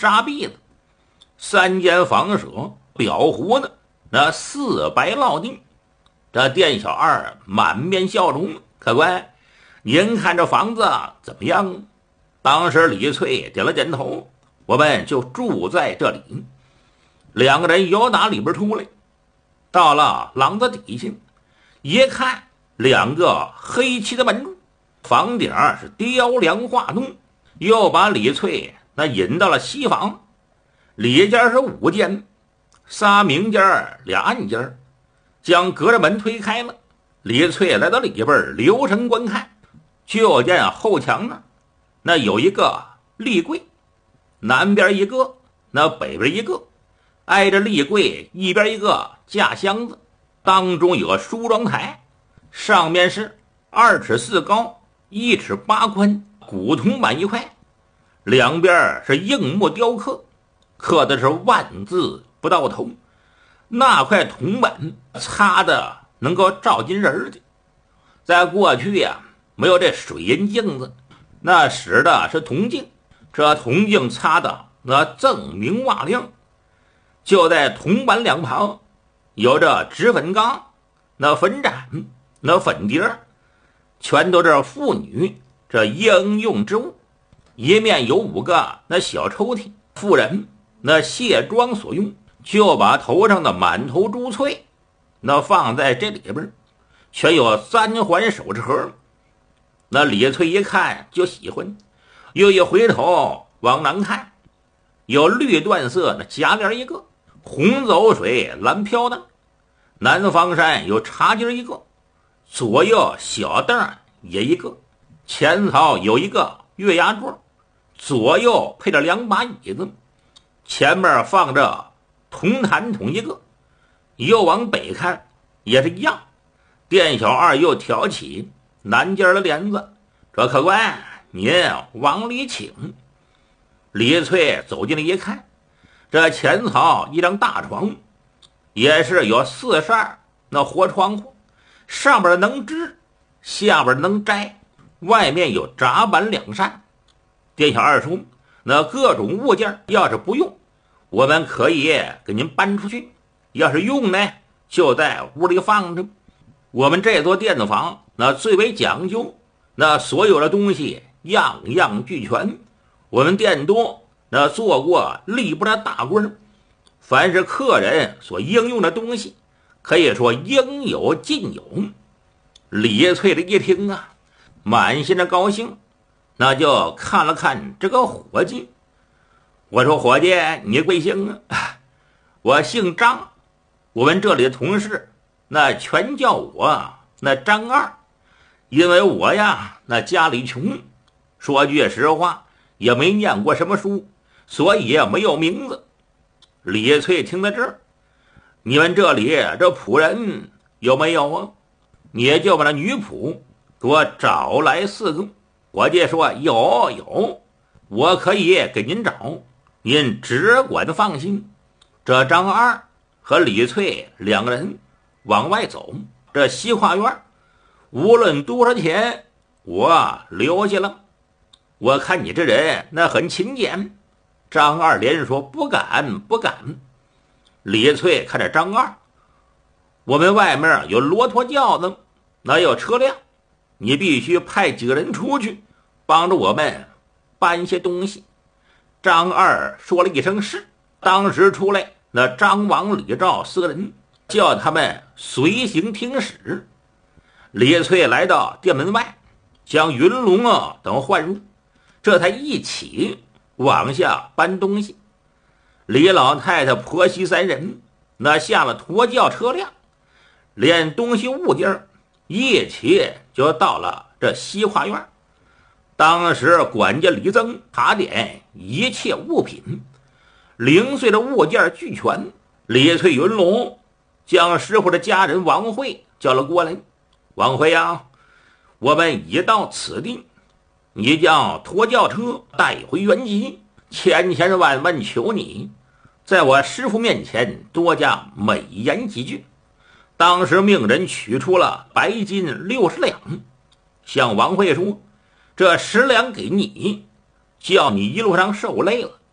沙篦子，3间房舍，裱糊的那4白落地。这店小二满面笑容：“客官，您看这房子怎么样？”当时李翠点了点头：“我们就住在这里。”2个人又打里边出来，到了廊子底下，一看2个黑漆的门柱，房顶是雕梁画栋，又把李翠那引到了西房。里间是5间，3明间2暗间，将隔着门推开了。李翠来到里边留神观看，就见后墙那有一个立柜，南边一个，那北边一个，挨着立柜一边一个架箱子，当中有个梳妆台，上面是2尺4高1尺8宽古铜板一块，两边是硬木雕刻，刻的是万字不到头。那块铜板擦的能够照金人的，在过去呀，没有这水银镜子，那使的是铜镜，这铜镜擦的那锃明瓦亮。就在铜板两旁有着纸粉缸，那粉盏，那粉碟，全都是妇女这应用之物。一面有5个那小抽屉，妇人那卸妆所用，就把头上的满头珠翠那放在这里边，全有3环首饰盒。那李翠一看就喜欢，又一回头往南看，有绿缎色的夹帘一个，红走水蓝飘荡，南方山有茶几一个，左右小凳也一个，前槽有一个月牙桌，左右配着2把椅子，前面放着铜坛桶一个。又往北看也是一样，店小二又挑起南间的帘子：“这客官，您往里请。”李翠走进来一看，这前槽一张大床，也是有4扇那活窗户，上边能支，下边能摘，外面有闸板2扇。店小二说：“那各种物件要是不用，我们可以给您搬出去，要是用呢，就在屋里放着。我们这座店子房那最为讲究，那所有的东西样样俱全。我们店多那做过吏部的大官，凡是客人所应用的东西，可以说应有尽有。”李翠的一听啊，满心的高兴，那就看了看这个伙计。我说：“伙计，你贵姓啊？”“我姓张，我们这里的同事那全叫我那张二，因为我呀那家里穷，说句实话也没念过什么书，所以也没有名字。”李翠听到这儿：“你们这里这仆人有没有啊？你就把那女仆给我找来4个。”伙计说：“有，我可以给您找，您只管放心。”这张二和李翠2个人往外走，这西花园无论多少钱我留下了。我看你这人那很勤俭。张二连说：“不敢。”李翠看着张二：“我们外面有骆驼轿子，那有车辆，你必须派几个人出去帮着我们搬些东西。”张二说了一声是，当时出来那张王李赵4个人，叫他们随行听使。李翠来到店门外，将云龙等唤入，这才一起往下搬东西。李老太太婆媳3人那下了驼轿车辆，连东西物件一起就到了这西花园。当时管家李增查点一切物品，零碎的物件俱全。李翠云龙将师傅的家人王慧叫了过来：“王慧啊，我们已到此地，你将拖轿车带回原籍，千万万求你在我师傅面前多加美言几句。”当时命人取出了白金60两，向王慧说：“这10两给你，叫你一路上受累了，